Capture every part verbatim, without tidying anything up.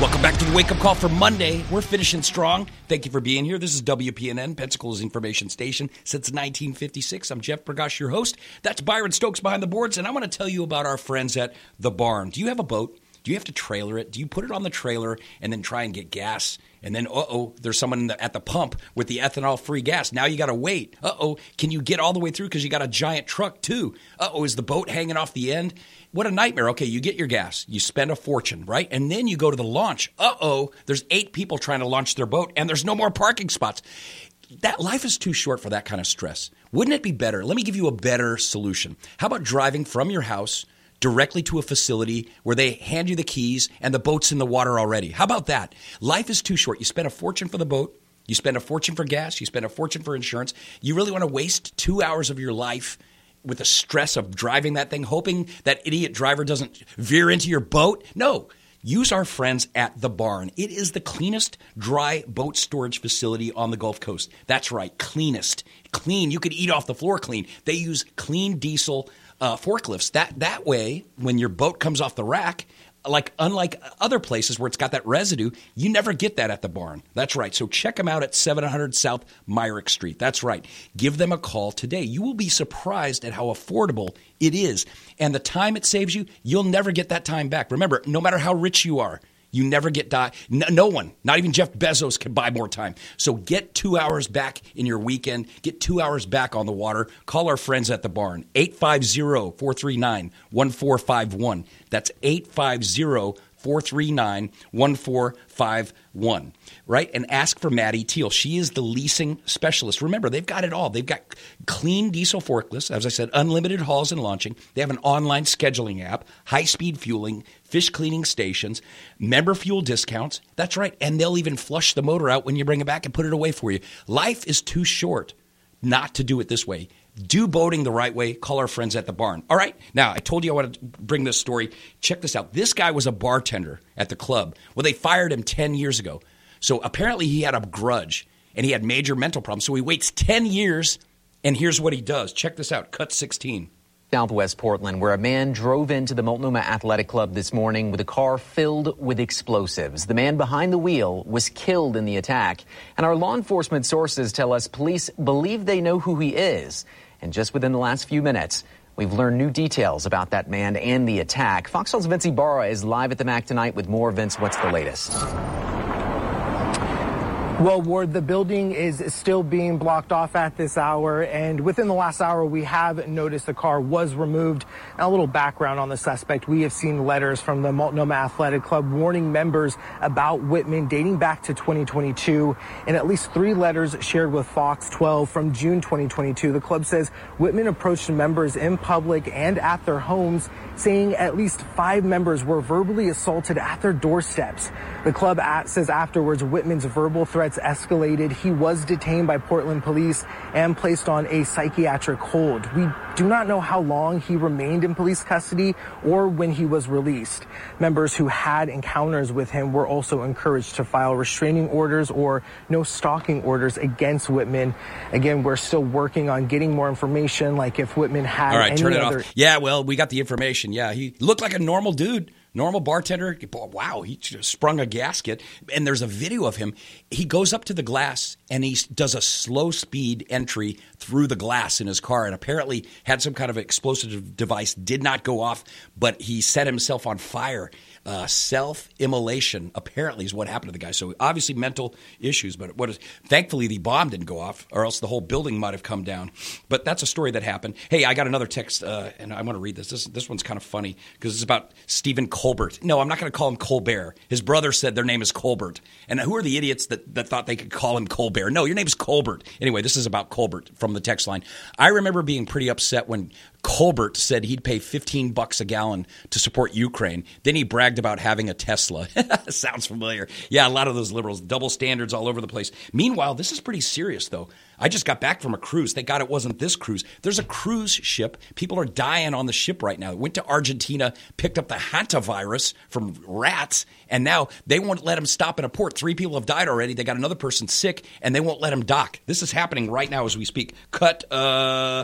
Welcome back to the Wake Up Call for Monday. We're finishing strong. Thank you for being here. This is W P N N, Pensacola's information station since nineteen fifty-six. I'm Jeff Prakash, your host. That's Byron Stokes behind the boards, and I want to tell you about our friends at The Barn. Do you have a boat? Do you have to trailer it? Do you put it on the trailer and then try and get gas? And then, uh-oh, there's someone in the, at the pump with the ethanol-free gas. Now you got to wait. Uh-oh, can you get all the way through because you got a giant truck too? Uh-oh, is the boat hanging off the end? What a nightmare. Okay, you get your gas. You spend a fortune, right? And then you go to the launch. Uh-oh, there's eight people trying to launch their boat, and there's no more parking spots. That life is too short for that kind of stress. Wouldn't it be better? Let me give you a better solution. How about driving from your house directly to a facility where they hand you the keys and the boat's in the water already? How about that? Life is too short. You spend a fortune for the boat. You spend a fortune for gas. You spend a fortune for insurance. You really want to waste two hours of your life with the stress of driving that thing, hoping that idiot driver doesn't veer into your boat? No. Use our friends at The Barn. It is the cleanest dry boat storage facility on the Gulf Coast. That's right, cleanest. Clean. You could eat off the floor clean. They use clean diesel uh, forklifts. That that way, when your boat comes off the rack, like unlike other places where it's got that residue, you never get that at The Barn. That's right. So check them out at seven hundred South Myrick Street. That's right. Give them a call today. You will be surprised at how affordable it is. And the time it saves you, you'll never get that time back. Remember, no matter how rich you are, you never get die. No, no one, not even Jeff Bezos, can buy more time. So get two hours back in your weekend. Get two hours back on the water. Call our friends at The Barn, eight five zero, four three nine, one four five one. That's eight five zero, four three nine, one four five one, right? And ask for Maddie Teal. She is the leasing specialist. Remember, they've got it all. They've got clean diesel forklifts, as I said, unlimited hauls and launching. They have an online scheduling app, high-speed fueling, fish cleaning stations, member fuel discounts. That's right. And they'll even flush the motor out when you bring it back and put it away for you. Life is too short not to do it this way. Do boating the right way. Call our friends at The Barn. All right. Now, I told you I wanted to bring this story. Check this out. This guy was a bartender at the club. Well, they fired him ten years ago. So apparently he had a grudge and he had major mental problems. So he waits ten years, and here's what he does. Check this out. Cut sixteen. Southwest Portland, where a man drove into the Multnomah Athletic Club this morning with a car filled with explosives. The man behind the wheel was killed in the attack, and our law enforcement sources tell us police believe they know who he is. And just within the last few minutes, we've learned new details about that man and the attack. Fox twelve's Vince Ibarra is live at the M A C tonight with more. Vince, what's the latest? Well, Ward, the building is still being blocked off at this hour, and within the last hour, we have noticed the car was removed. Now, a little background on the suspect. We have seen letters from the Multnomah Athletic Club warning members about Whitman dating back to twenty twenty-two, and at least three letters shared with Fox twelve from June twenty twenty-two. The club says Whitman approached members in public and at their homes, saying at least five members were verbally assaulted at their doorsteps. The club at, says afterwards Whitman's verbal threats escalated. He was detained by Portland police and placed on a psychiatric hold. We do not know how long he remained in police custody or when he was released. Members who had encounters with him were also encouraged to file restraining orders or no stalking orders against Whitman. Again, we're still working on getting more information, like if Whitman had All right, any turn it other... off. Yeah, well, we got the information. Yeah, he looked like a normal dude. Normal bartender. Wow, he sprung a gasket. And there's a video of him. He goes up to the glass and he does a slow speed entry through the glass in his car, and apparently had some kind of explosive device, did not go off, but he set himself on fire. Uh, self-immolation apparently is what happened to the guy. So obviously mental issues, but what is, thankfully the bomb didn't go off, or else the whole building might have come down. But that's a story that happened. Hey, I got another text, uh, and I want to read this. This this one's kind of funny because it's about Stephen Colbert. No, I'm not going to call him Colbert. His brother said their name is Colbert. And who are the idiots that, that thought they could call him Colbert? No, your name is Colbert. Anyway, this is about Colbert from the text line. I remember being pretty upset when Colbert said he'd pay fifteen bucks a gallon to support Ukraine. Then he bragged about having a Tesla. Sounds familiar. Yeah, a lot of those liberals, double standards all over the place. Meanwhile, this is pretty serious, though. I just got back from a cruise. Thank God it wasn't this cruise. There's a cruise ship. People are dying on the ship right now. Went to Argentina, picked up the hantavirus from rats, and now they won't let them stop in a port. Three people have died already. They got another person sick, and they won't let them dock. This is happening right now as we speak. Cut, uh...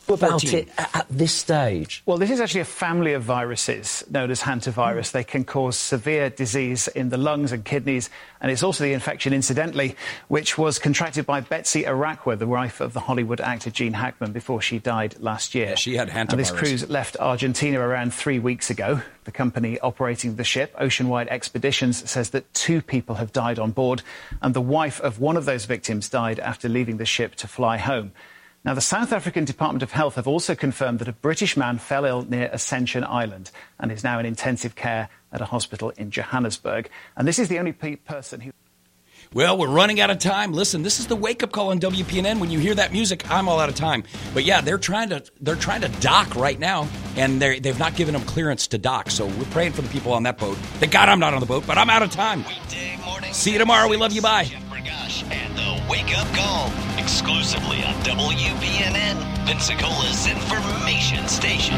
about fourteen. it at this stage? Well, this is actually a family of viruses known as hantavirus. They can cause severe disease in the lungs and kidneys, and it's also the infection, incidentally, which was contracted by Betsy Araqua, the wife of the Hollywood actor Gene Hackman, before she died last year. Yeah, she had hantavirus. And this cruise left Argentina around three weeks ago. The company operating the ship, Oceanwide Expeditions, says that two people have died on board, and the wife of one of those victims died after leaving the ship to fly home. Now, the South African Department of Health have also confirmed that a British man fell ill near Ascension Island and is now in intensive care at a hospital in Johannesburg. And this is the only pe- person who... Well, we're running out of time. Listen, this is the wake-up call on W P N N. When you hear that music, I'm all out of time. But yeah, they're trying to they're trying to dock right now, and they they've not given them clearance to dock. So we're praying for the people on that boat. Thank God I'm not on the boat, but I'm out of time. See you tomorrow. We love you. Bye. Jeff Bergosh and the wake-up call, exclusively on W P N N, Pensacola's information station.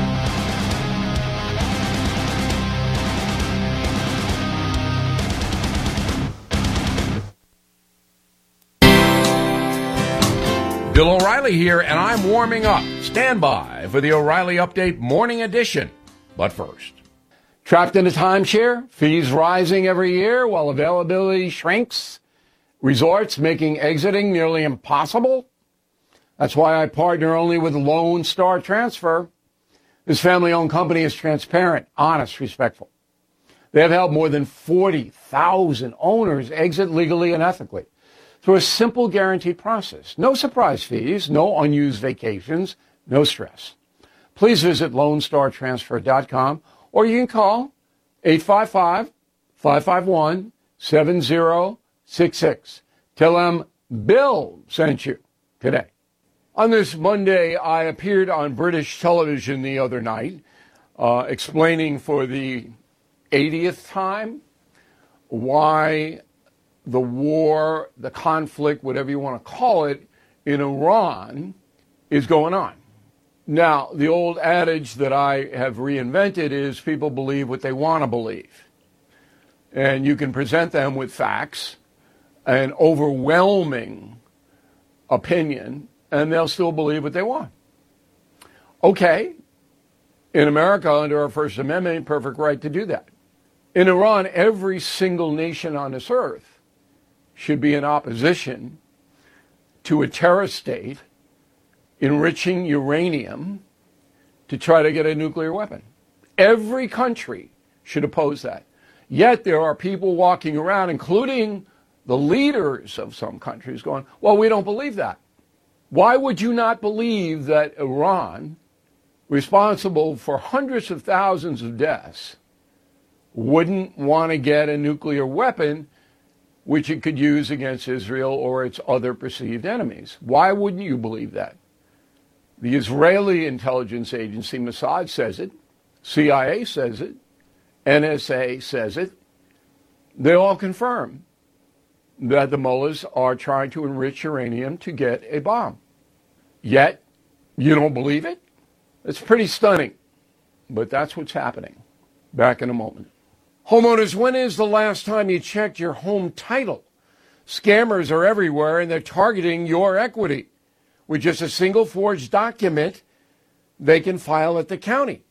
Bill O'Reilly here, and I'm warming up. Stand by for the O'Reilly Update Morning Edition. But first, trapped in a timeshare, fees rising every year while availability shrinks, resorts making exiting nearly impossible. That's why I partner only with Lone Star Transfer. This family-owned company is transparent, honest, respectful. They have helped more than forty thousand owners exit legally and ethically through a simple guaranteed process. No surprise fees, no unused vacations, no stress. Please visit lone star transfer dot com or you can call eight five five, five five one, seven zero six six. Tell them Bill sent you today. On this Monday, I appeared on British television the other night uh, explaining for the eightieth time why the war, the conflict, whatever you want to call it, in Iran is going on. Now, the old adage that I have reinvented is people believe what they want to believe. And you can present them with facts, an overwhelming opinion, and they'll still believe what they want. Okay, in America, under our First Amendment, perfect right to do that. In Iran, every single nation on this earth should be in opposition to a terrorist state enriching uranium to try to get a nuclear weapon. Every country should oppose that. Yet there are people walking around, including the leaders of some countries, going, well, we don't believe that. Why would you not believe that Iran, responsible for hundreds of thousands of deaths, wouldn't want to get a nuclear weapon which it could use against Israel or its other perceived enemies? Why wouldn't you believe that? The Israeli intelligence agency Mossad says it, C I A says it, N S A says it. They all confirm that the mullahs are trying to enrich uranium to get a bomb. Yet, you don't believe it? It's pretty stunning, but that's what's happening. Back in a moment. Homeowners, when is the last time you checked your home title? Scammers are everywhere, and they're targeting your equity. With just a single forged document, they can file at the county.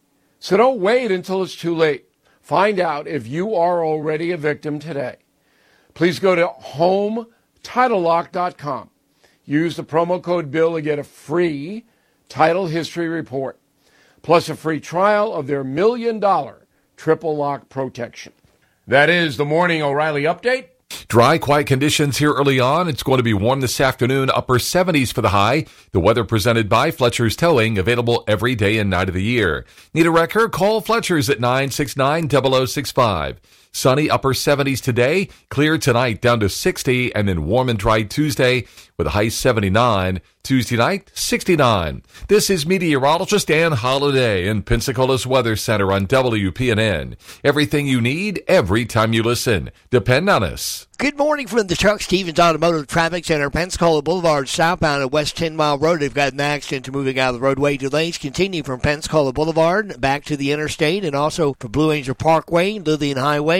So don't wait until it's too late. Find out if you are already a victim today. Please go to home title lock dot com. Use the promo code BILL to get a free title history report, plus a free trial of their million dollar triple lock protection. That is the Morning O'Reilly Update. Dry, quiet conditions here early on. It's going to be warm this afternoon, upper seventies for the high. The weather presented by Fletcher's Towing, available every day and night of the year. Need a wrecker? Call Fletcher's at nine six nine, zero zero six five. Sunny, upper seventies today. Clear tonight, down to sixty, and then warm and dry Tuesday with a high seventy-nine. Tuesday night, sixty-nine. This is meteorologist Ann Holiday in Pensacola's Weather Center on W P N N. Everything you need every time you listen. Depend on us. Good morning from the Chuck Stevens Automotive Traffic Center. Pensacola Boulevard southbound at West ten Mile Road. They've got an accident moving out of the roadway. Delays continue from Pensacola Boulevard back to the interstate, and also for Blue Angel Parkway, Lillian Highway.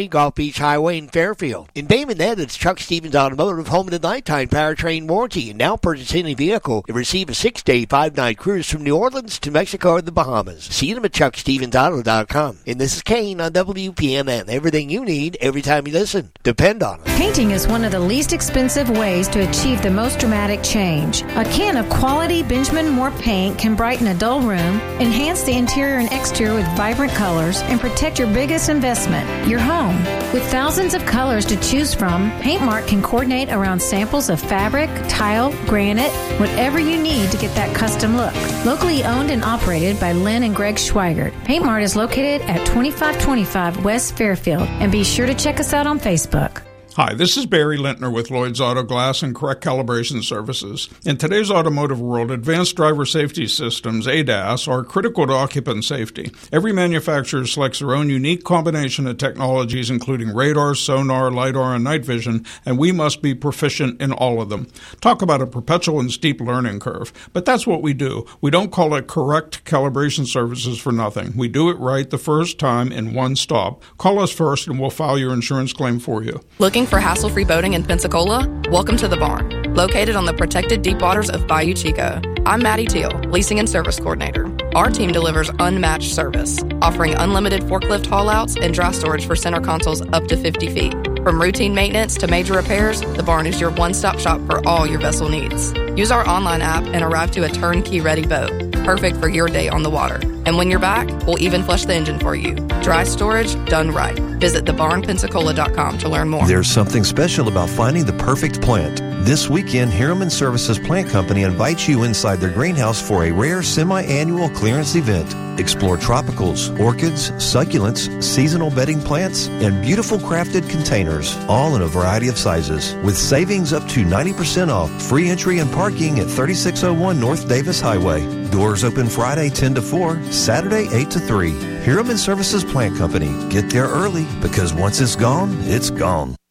Highway, Gulf Beach Highway in Fairfield. In Bay Minette, it's Chuck Stevens Automotive Home and Nighttime Powertrain Warranty. And now purchase any vehicle and receive a six-day, five-night cruise from New Orleans to Mexico or the Bahamas. See them at chuck stevens auto dot com. And this is Kane on W P N N. Everything you need every time you listen. Depend on it. Painting is one of the least expensive ways to achieve the most dramatic change. A can of quality Benjamin Moore paint can brighten a dull room, enhance the interior and exterior with vibrant colors, and protect your biggest investment, your home. With thousands of colors to choose from, Paintmark can coordinate around samples of fabric, tile, granite, whatever you need to get that custom look. Locally owned and operated by Lynn and Greg Schweigert, Paintmark is located at twenty-five twenty-five West Fairfield, and be sure to check us out on Facebook. Hi, this is Barry Lintner with Lloyd's Auto Glass and Correct Calibration Services. In today's automotive world, advanced driver safety systems, A D A S, are critical to occupant safety. Every manufacturer selects their own unique combination of technologies, including radar, sonar, LiDAR, and night vision, and we must be proficient in all of them. Talk about a perpetual and steep learning curve. But that's what we do. We don't call it Correct Calibration Services for nothing. We do it right the first time in one stop. Call us first and we'll file your insurance claim for you. Looking for hassle-free boating in Pensacola? Welcome to the Barn, located on the protected deep waters of Bayou Chico. I'm Maddie Teal, Leasing and Service Coordinator. Our team delivers unmatched service, offering unlimited forklift haul-outs and dry storage for center consoles up to fifty feet. From routine maintenance to major repairs, the Barn is your one-stop shop for all your vessel needs. Use our online app and arrive to a turnkey-ready boat, perfect for your day on the water. And when you're back, we'll even flush the engine for you. Dry storage done right. Visit the barn pensacola dot com to learn more. There's something special about finding the perfect plant. This weekend, Harriman Services Plant Company invites you inside their greenhouse for a rare semi-annual clearance event. Explore tropicals, orchids, succulents, seasonal bedding plants, and beautiful crafted containers, all in a variety of sizes. With savings up to ninety percent off, free entry and parking at thirty-six oh one North Davis Highway. Doors open Friday ten to four, Saturday eight to three. Harriman Services Plant Company. Get there early because once it's gone, it's gone.